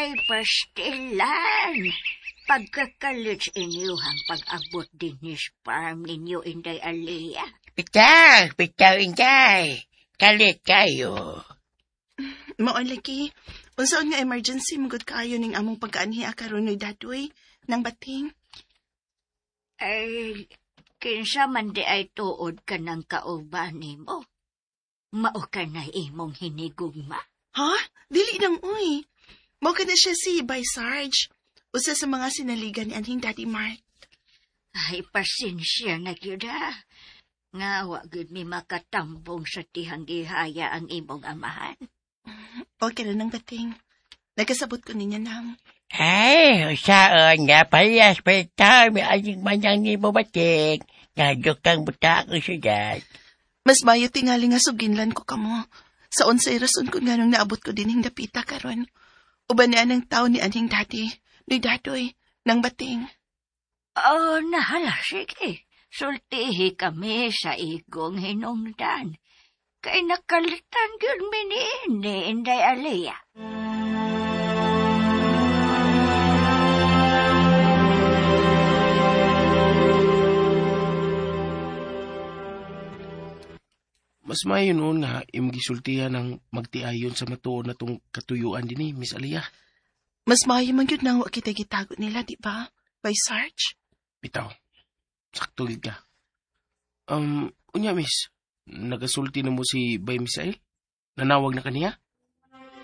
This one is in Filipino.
Ay, pastilan. Pagkakalit inyuhang pag-abot din his farm ninyo, Inday Alea. Bitaw, Inday. Kalit kayo. Maon lagi, unsaon nga emergency magud kaayo ning among pagkaanhiya karon ni Dadoy nang bating? Ay, kinsa man di ay tuod ka ng kauban nimo. Mao ka na imong hinigugma. Ha? Dili nang uy. Mao ka na siya si Bay Sarge. Usa sa mga sinaligan ni anhing Daddy Mark. Ay, pasensya na gyud ha. Nga wa gyud mi makatambong sa tihang gihaya ang imong amahan. Okay na nang bating. Nagkasabot ko niya nang. Ay, saan nga payas bitaw, may aling manang ni mo batik. Nadok kang buta ko siya. Mas mayo tingali nga suginlan ko kamo. Sa unsay rason ko nga nung naabot ko din hing dapita karon. Uban niya ng tao ni anhing Daddy. Ni Dadoy, nang bating. Oh, nahala, sige. Sultihi kami sa igong hinungdan. Kay nakalitan yun ni Inday Alea. Mas mayo noon nga imong gisultihan ng magtiayon sa matuon na tong katuyuan din Miss Alea. Mas maayo man yun nang kita gitago nila, di ba? By Sarge? Bitaw, sakto gid ka. Unya miss, nagasulti na mo si Bay Misael? Nanawag na kaniya?